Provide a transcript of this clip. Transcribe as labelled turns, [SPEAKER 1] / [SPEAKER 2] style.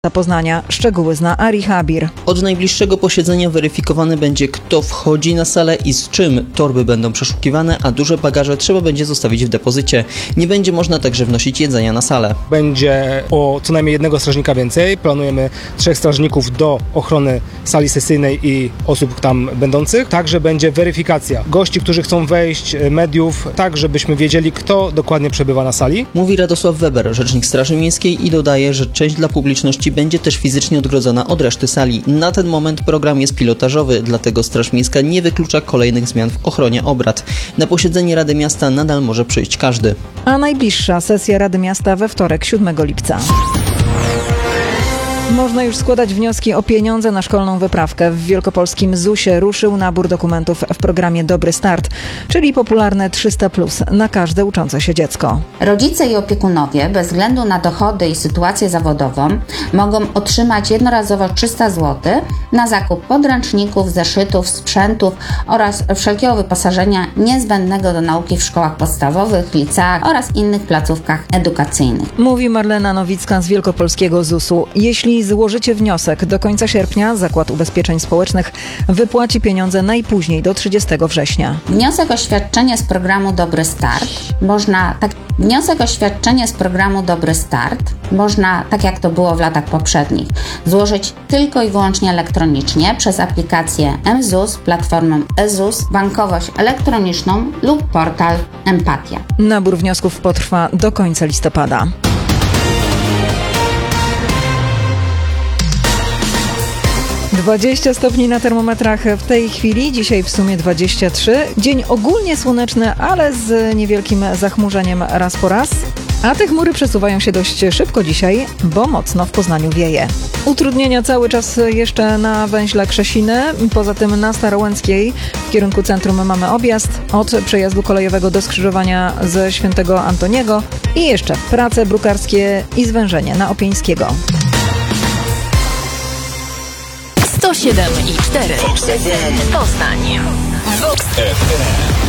[SPEAKER 1] Poznania. Szczegóły zna Ari Habir.
[SPEAKER 2] Od najbliższego posiedzenia weryfikowany będzie, kto wchodzi na salę i z czym. Torby będą przeszukiwane, a duże bagaże trzeba będzie zostawić w depozycie. Nie będzie można także wnosić jedzenia na salę.
[SPEAKER 3] Będzie o co najmniej jednego strażnika więcej. Planujemy 3 strażników do ochrony sali sesyjnej i osób tam będących. Także będzie weryfikacja gości, którzy chcą wejść, mediów, tak żebyśmy wiedzieli, kto dokładnie przebywa na sali.
[SPEAKER 2] Mówi Radosław Weber, rzecznik Straży Miejskiej, i dodaje, że część dla publiczności będzie też fizycznie odgrodzona od reszty sali. Na ten moment program jest pilotażowy, dlatego Straż Miejska nie wyklucza kolejnych zmian w ochronie obrad. Na posiedzenie Rady Miasta nadal może przyjść każdy.
[SPEAKER 1] A najbliższa sesja Rady Miasta we wtorek, 7 lipca. Można już składać wnioski o pieniądze na szkolną wyprawkę. W wielkopolskim ZUS-ie ruszył nabór dokumentów w programie Dobry Start, czyli popularne 300+ na każde uczące się dziecko.
[SPEAKER 4] Rodzice i opiekunowie, bez względu na dochody i sytuację zawodową, mogą otrzymać jednorazowo 300 zł na zakup podręczników, zeszytów, sprzętów oraz wszelkiego wyposażenia niezbędnego do nauki w szkołach podstawowych, liceach oraz innych placówkach edukacyjnych.
[SPEAKER 1] Mówi Marlena Nowicka z wielkopolskiego ZUS-u. Jeśli złożycie wniosek do końca sierpnia, Zakład Ubezpieczeń Społecznych wypłaci pieniądze najpóźniej do 30 września.
[SPEAKER 4] Wniosek o świadczenie z programu Dobry Start można, tak jak to było w latach poprzednich, złożyć tylko i wyłącznie elektronicznie przez aplikację mZUS, platformę eZUS, bankowość elektroniczną lub portal Empatia.
[SPEAKER 1] Nabór wniosków potrwa do końca listopada. 20 stopni na termometrach w tej chwili, dzisiaj w sumie 23. Dzień ogólnie słoneczny, ale z niewielkim zachmurzeniem raz po raz. A te chmury przesuwają się dość szybko dzisiaj, bo mocno w Poznaniu wieje. Utrudnienia cały czas jeszcze na węźle Krzesiny. Poza tym na Starołęckiej w kierunku centrum mamy objazd od przejazdu kolejowego do skrzyżowania ze Świętego Antoniego i jeszcze prace brukarskie i zwężenie na Opieńskiego.
[SPEAKER 5] 107,4 Poznań. Vox FM.